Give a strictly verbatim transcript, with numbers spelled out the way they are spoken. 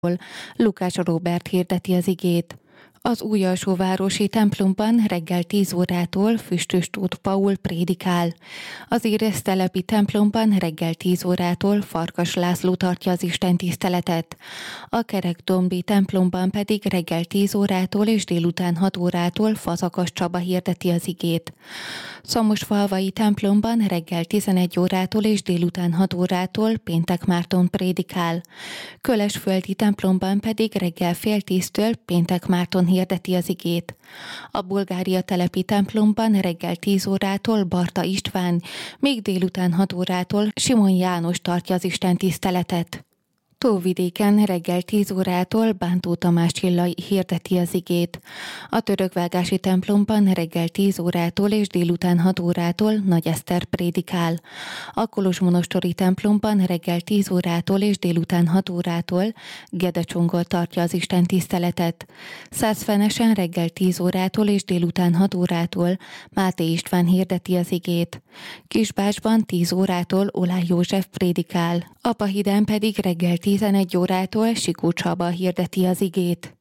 Lukács Róbert hirdeti az igét. Az Újalsóvárosi templomban reggel tíz órától Füstös Tóth Paul prédikál. Az Éreztelepi templomban reggel tíz órától Farkas László tartja az istentiszteletet. A Kerekdombi templomban pedig reggel tíz órától és délután hat órától Fazakas Csaba hirdeti az igét. Szamosfalvai templomban reggel tizenegy órától és délután hat órától Péntek Márton prédikál. Kölesföldi templomban pedig reggel fél tíztől Péntek Márton hirdeti az igét. A Bulgária telepi templomban reggel tíz órától Barta István, még délután hat órától Simon János tartja az istentiszteletet. Tóvidéken reggel tíz órától Bántó Tamás Csilla hirdeti az igét. A Törökvágási templomban reggel tíz órától és délután hat órától Nagy Eszter prédikál. A Kolozsmonostori templomban reggel tíz órától és délután hat órától Gede Csongor tartja az istentiszteletet. Százfenesen reggel tíz órától és délután hat órától Máté István hirdeti az igét. Kisbácsban tíz órától Olaj József prédikál. Apahiden pedig reggel tizenegy órától Sikó Csaba hirdeti az igét.